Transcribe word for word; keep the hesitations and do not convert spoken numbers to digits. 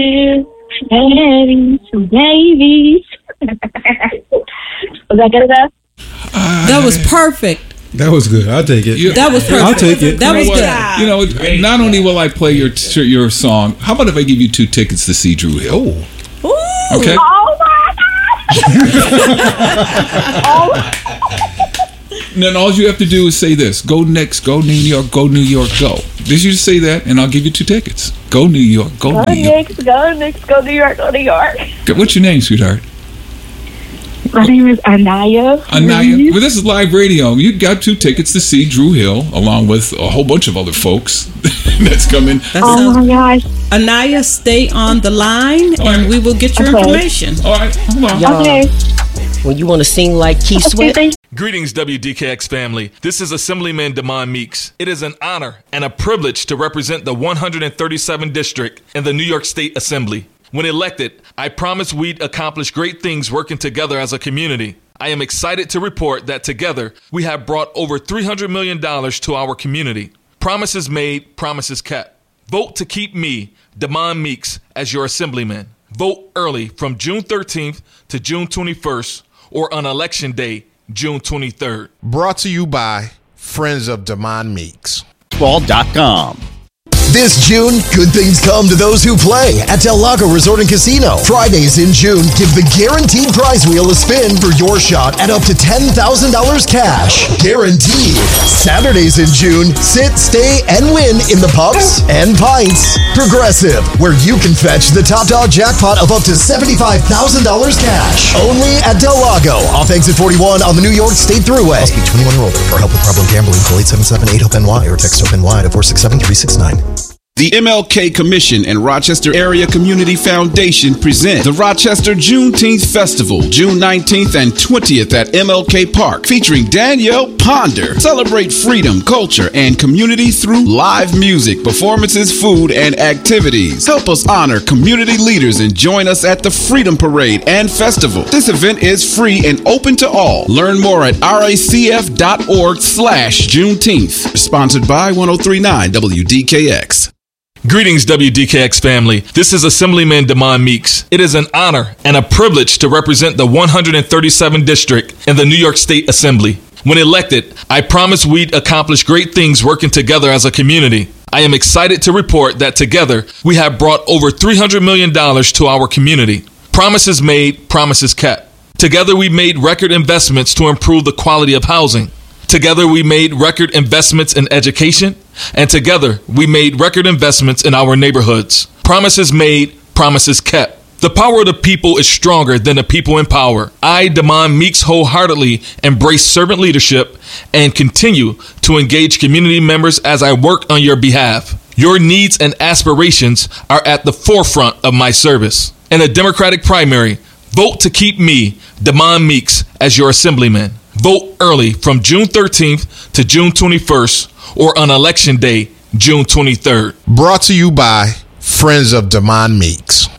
babies, babies. Was that good enough? Uh, that was perfect. That was good. I'll take it. You, that was perfect. I'll take it. That you was know good. You know, Great. Not only will I play your your song, how about if I give you two tickets to see Drew Hill? Ooh. Okay. Oh my God! oh. Then all you have to do is say this: Go Knicks, go New York, go New York, go. Did you just say that? And I'll give you two tickets. Go New York, go, go New York. Knicks, go Knicks, go New York, go New York. What's your name, sweetheart? My name is Anaya. Anaya. Well, this is live radio. You got two tickets to see Drew Hill, along with a whole bunch of other folks that's coming. That oh my gosh. Anaya, stay on the line, All and right. we will get your okay. information. All right, hold on. Y'all, Okay. when you want to sing like Keith Sweat, Greetings, W D K X family. This is Assemblyman Damon Meeks. It is an honor and a privilege to represent the one hundred thirty-seventh District in the New York State Assembly. When elected, I promised we'd accomplish great things working together as a community. I am excited to report that together, we have brought over three hundred million dollars to our community. Promises made, promises kept. Vote to keep me, Damon Meeks, as your Assemblyman. Vote early from June thirteenth to June twenty-first or on Election Day, June twenty-third. Brought to you by Friends of Damon Meeks. Ball dot com. This June, good things come to those who play at Del Lago Resort and Casino. Fridays in June, give the Guaranteed Prize Wheel a spin for your shot at up to ten thousand dollars cash. Guaranteed. Saturdays in June, sit, stay, and win in the pubs and pints. Progressive, where you can fetch the top dog jackpot of up to seventy-five thousand dollars cash. Only at Del Lago, off exit forty-one on the New York State Thruway. Must be twenty-one or older. For help with problem gambling, call eight seven seven, eight, HOPE, N Y or text HOPE-NY to four six seven, three six nine. The M L K Commission and Rochester Area Community Foundation present the Rochester Juneteenth Festival, June nineteenth and twentieth at M L K Park, featuring Danielle Ponder. Celebrate freedom, culture, and community through live music, performances, food, and activities. Help us honor community leaders and join us at the Freedom Parade and Festival. This event is free and open to all. Learn more at racf.org slash Juneteenth. Sponsored by one oh three point nine W D K X. Greetings, W D K X family. This is Assemblyman Damon Meeks. It is an honor and a privilege to represent the one hundred thirty-seventh District in the New York State Assembly. When elected, I promised we'd accomplish great things working together as a community. I am excited to report that together, we have brought over three hundred million dollars to our community. Promises made, promises kept. Together, we made record investments to improve the quality of housing. Together, we made record investments in education, and together, we made record investments in our neighborhoods. Promises made, promises kept. The power of the people is stronger than the people in power. I, Damon Meeks, wholeheartedly embrace servant leadership and continue to engage community members as I work on your behalf. Your needs and aspirations are at the forefront of my service. In a Democratic primary, vote to keep me, Damon Meeks, as your Assemblyman. Vote early from June thirteenth to June twenty-first or on Election Day, June twenty-third. Brought to you by Friends of Damon Meeks.